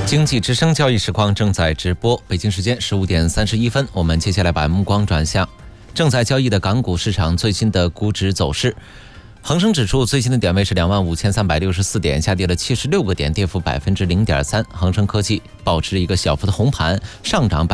经济之声交易实况正在直播，北京时间15点31分，我们接下来把目光转向正在交易的港股市场最新的股指走势。恒生指数最新的点位是25,364点，下跌了76个点，跌幅0.3%。恒生科技保持一个小幅的红盘，上涨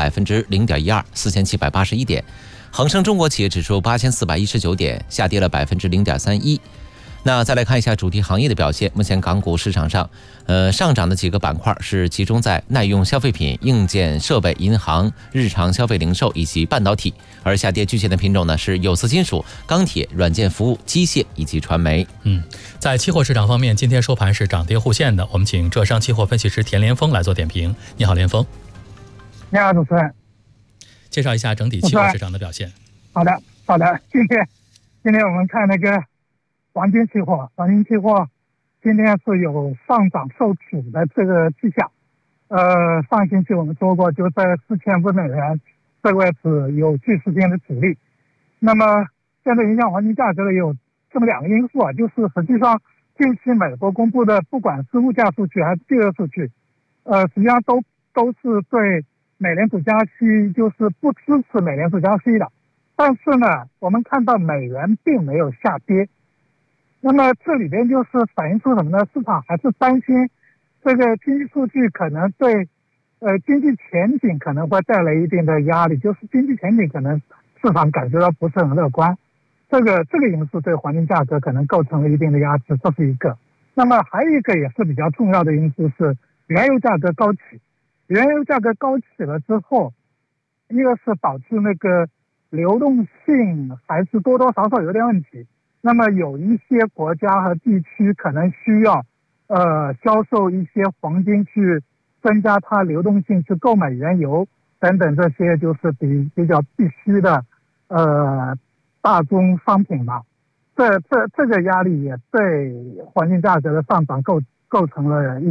0.12%，4781点。恒生中国企业指数8419点，下跌了0.31%。那再来看一下主题行业的表现。目前港股市场上，上涨的几个板块是集中在耐用消费品、硬件设备、银行、日常消费零售以及半导体，而下跌居前的品种呢是有色金属、钢铁、软件服务、机械以及传媒。 在期货市场方面，今天收盘是涨跌互现的。我们请浙商期货分析师田连峰来做点评。你好，连峰。 你好，主持人。 介绍一下整体期货市场的表现。 好的。今天我们看那个黄金期货今天是有上涨受阻的这个迹象。上星期我们说过，就在$4500这个位置有具时间的阻力。那么现在影响黄金价格的有这么两个因素啊，就是实际上近期美国公布的不管是物价数据还是就业数据，实际上都是对美联储加息，就是不支持美联储加息的。但是呢，我们看到美元并没有下跌。那么这里边就是反映出什么呢？市场还是担心这个经济数据可能对经济前景可能会带来一定的压力，就是经济前景可能市场感觉到不是很乐观。这个因素对黄金价格可能构成了一定的压制，这是一个。那么还有一个也是比较重要的因素是原油价格高起。原油价格高起了之后，一个是导致那个流动性还是多多少少有点问题。那么有一些国家和地区可能需要销售一些黄金去增加它流动性，去购买原油等等，这些就是比较必须的大宗商品吧。这个压力也对黄金价格的上涨构成了